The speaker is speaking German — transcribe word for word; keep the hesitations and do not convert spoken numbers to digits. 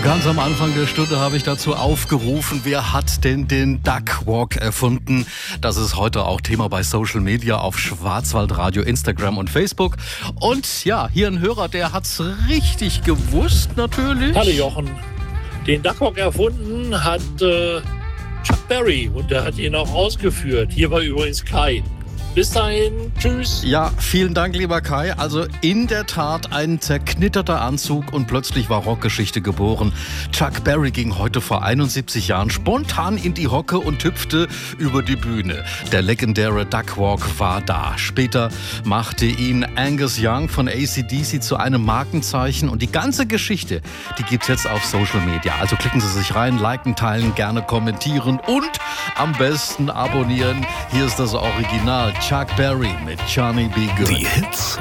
Ganz am Anfang der Stunde habe ich dazu aufgerufen, wer hat denn den Duck Walk erfunden? Das ist heute auch Thema bei Social Media auf Schwarzwaldradio, Instagram und Facebook. Und ja, hier ein Hörer, der hat's richtig gewusst natürlich. Hallo Jochen. Den Duck Walk erfunden hat äh, Chuck Berry und der hat ihn auch ausgeführt. Hier war übrigens Kai. Bis dahin, tschüss. Ja, vielen Dank, lieber Kai. Also in der Tat ein zerknitterter Anzug und plötzlich war Rockgeschichte geboren. Chuck Berry ging heute vor einundsiebzig Jahren spontan in die Hocke und hüpfte über die Bühne. Der legendäre Duck Walk war da. Später machte ihn Angus Young von A C D C zu einem Markenzeichen und die ganze Geschichte, die gibt's jetzt auf Social Media. Also klicken Sie sich rein, liken, teilen, gerne kommentieren und am besten abonnieren. Hier ist das Original. Chuck Berry mit Johnny B. Good. Die Hits